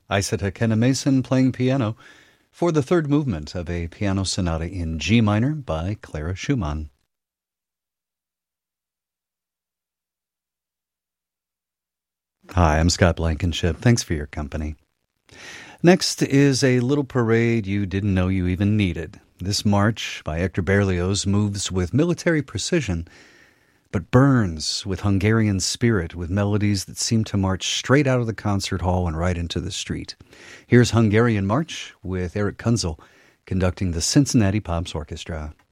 Isata Kenna Mason playing piano for the third movement of a piano sonata in G minor by Clara Schumann. Hi, I'm Scott Blankenship. Thanks for your company. Next is a little parade you didn't know you even needed. This march by Hector Berlioz moves with military precision, but burns with Hungarian spirit, with melodies that seem to march straight out of the concert hall and right into the street. Here's Hungarian March with Eric Kunzel conducting the Cincinnati Pops Orchestra.